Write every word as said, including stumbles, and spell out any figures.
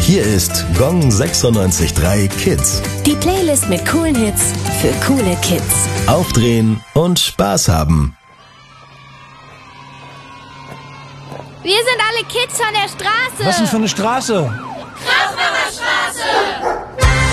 Hier ist Gong sechsundneunzig Komma drei Kids. Die Playlist mit coolen Hits für coole Kids. Aufdrehen und Spaß haben. Wir sind alle Kids von der Straße. Was denn für eine Straße?